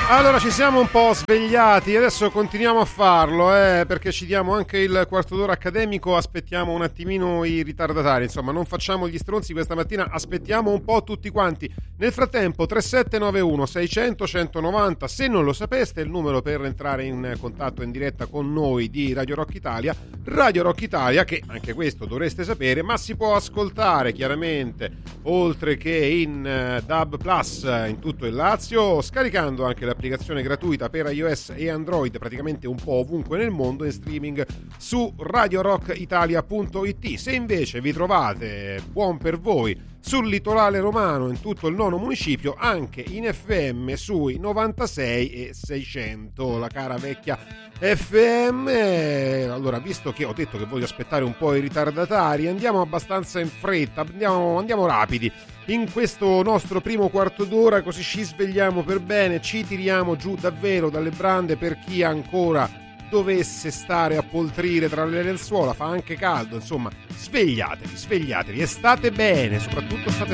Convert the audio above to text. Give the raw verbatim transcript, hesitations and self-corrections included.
Allora ci siamo un po' svegliati, adesso continuiamo a farlo, eh, perché ci diamo anche il quarto d'ora accademico, aspettiamo un attimino i ritardatari, insomma non facciamo gli stronzi questa mattina, aspettiamo un po' tutti quanti. Nel frattempo tre sette nove uno sei zero zero uno uno nove zero, se non lo sapeste, è il numero per entrare in contatto in diretta con noi di Radio Rock Italia. Radio Rock Italia, che anche questo dovreste sapere, ma si può ascoltare chiaramente oltre che in uh, D A B Plus in tutto il Lazio, scaricando anche l'applicazione gratuita per iOS e Android praticamente un po' ovunque nel mondo, in streaming su radio rock italia punto it. Se invece vi trovate, buon per voi, sul litorale romano, in tutto il nono municipio, anche in F M sui novantasei e seicento, la cara vecchia F M. Allora, visto che ho detto che voglio aspettare un po' i ritardatari, andiamo abbastanza in fretta, andiamo, andiamo rapidi in questo nostro primo quarto d'ora, così ci svegliamo per bene, ci tiriamo giù davvero dalle brande per chi ancora dovesse stare a poltrire tra le lenzuola, fa anche caldo, insomma svegliatevi, svegliatevi e state bene, soprattutto state